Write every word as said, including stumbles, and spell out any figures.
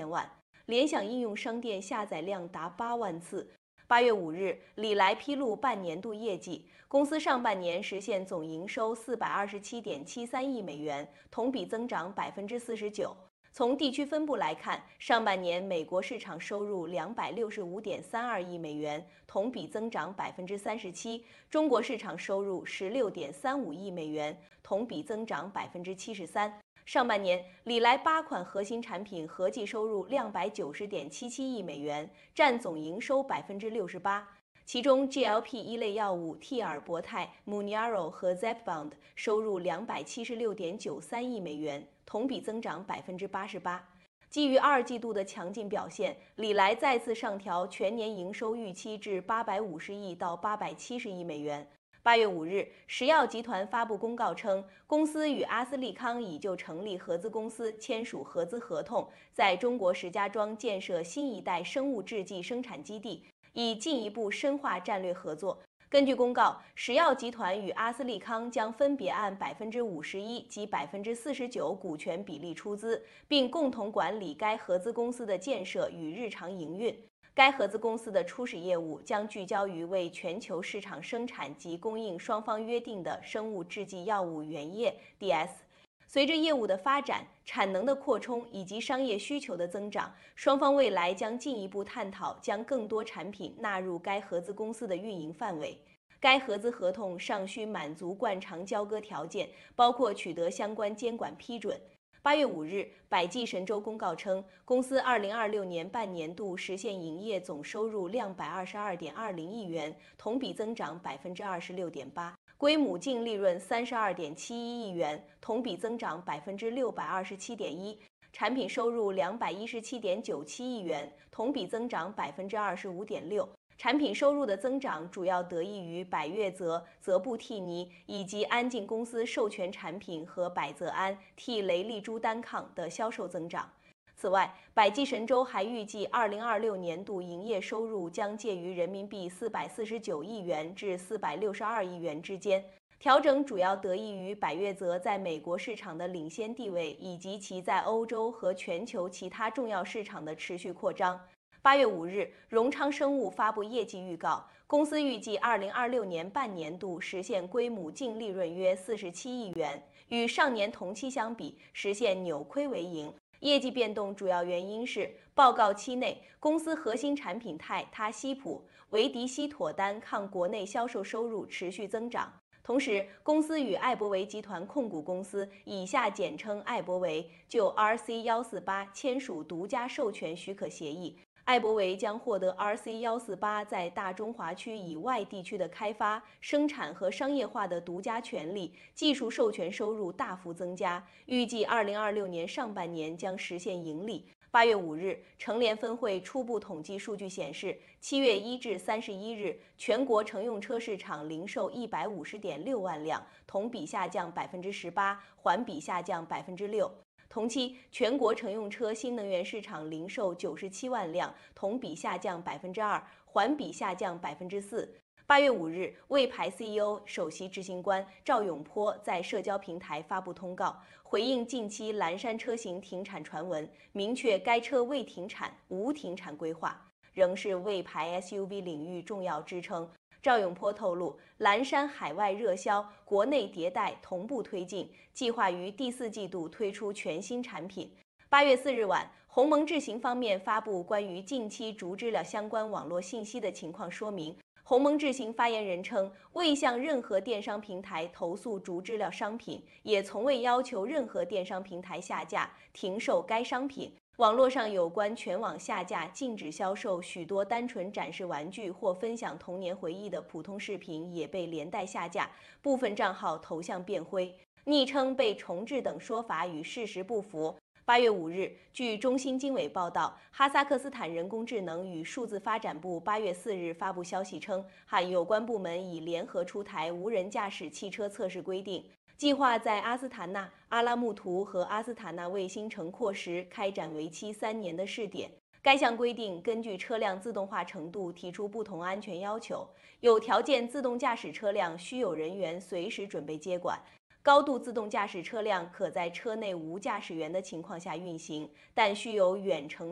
千万。联想应用商店下载量达八万次。八月五日，礼来披露半年度业绩，公司上半年实现总营收四百二十七点七三亿美元，同比增长百分之四十九。从地区分布来看，上半年美国市场收入两百六十五点三二亿美元，同比增长百分之三十七；中国市场收入十六点三五亿美元，同比增长百分之七十三。上半年，礼来八款核心产品合计收入两百九十点七七亿美元，占总营收百分之六十八。其中 G L P 一类药物替尔博泰、Mounjaro 和 Zepbound 收入两百七十六点九三亿美元，同比增长百分之八十八。基于二季度的强劲表现，礼来再次上调全年营收预期至八百五十亿到八百七十亿美元。八月五日，石药集团发布公告称，公司与阿斯利康已就成立合资公司签署合资合同，在中国石家庄建设新一代生物制剂生产基地，以进一步深化战略合作。根据公告，石药集团与阿斯利康将分别按百分之五十一及百分之四十九股权比例出资，并共同管理该合资公司的建设与日常营运。该合资公司的初始业务将聚焦于为全球市场生产及供应双方约定的生物制剂药物原液 D S。随着业务的发展、产能的扩充以及商业需求的增长，双方未来将进一步探讨将更多产品纳入该合资公司的运营范围。该合资合同尚需满足惯常交割条件，包括取得相关监管批准。八月五日，百济神州公告称，公司二零二六年半年度实现营业总收入两百二十二点二零亿元，同比增长百分之二十六点八，归母净利润三十二点七一亿元，同比增长百分之六百二十七点一，产品收入两百一十七点九七亿元，同比增长百分之二十五点六。产品收入的增长主要得益于百越泽、泽布替尼以及安进公司授权产品和百泽安替雷利珠单抗的销售增长。此外，百济神州还预计二零二六年度营业收入将介于人民币四百四十九亿元至四百六十二亿元之间。调整主要得益于百越泽在美国市场的领先地位，以及其在欧洲和全球其他重要市场的持续扩张。八月五日，荣昌生物发布业绩预告，公司预计二零二六年半年度实现归母净利润约四十七亿元，与上年同期相比，实现扭亏为盈。业绩变动主要原因是，报告期内，公司核心产品泰他西普、维迪西妥单抗国内销售收入持续增长。同时，公司与艾伯维集团控股公司（以下简称艾伯维）就 R C 一四八签署独家授权许可协议。艾伯维将获得 R C 一四八在大中华区以外地区的开发、生产和商业化的独家权利，技术授权收入大幅增加，预计二零二六年上半年将实现盈利。八月五日，成联分会初步统计数据显示，七月一至三十一日，全国乘用车市场零售一百五十点六万辆，同比下降百分之十八，环比下降百分之六。同期，全国乘用车新能源市场零售九十七万辆，同比下降百分之二，环比下降百分之四。八月五日，魏牌 C E O 首席执行官赵永波在社交平台发布通告，回应近期蓝山车型停产传闻，明确该车未停产、无停产规划，仍是魏牌 S U V 领域重要支撑。赵永波透露，蓝山海外热销，国内迭代同步推进，计划于第四季度推出全新产品。八月四日晚，鸿蒙智行方面发布关于近期竹知了相关网络信息的情况说明。鸿蒙智行发言人称，未向任何电商平台投诉竹知了商品，也从未要求任何电商平台下架、停售该商品。网络上有关全网下架、禁止销售许多单纯展示玩具或分享童年回忆的普通视频也被连带下架，部分账号头像变灰、昵称被重置等说法与事实不符。八月五日，据中新经纬报道，哈萨克斯坦人工智能与数字发展部八月四日发布消息称，哈有关部门已联合出台无人驾驶汽车测试规定，计划在阿斯塔纳、阿拉木图和阿斯塔纳卫星城廓时开展为期三年的试点。该项规定根据车辆自动化程度提出不同安全要求，有条件自动驾驶车辆需有人员随时准备接管。高度自动驾驶车辆可在车内无驾驶员的情况下运行，但需有远程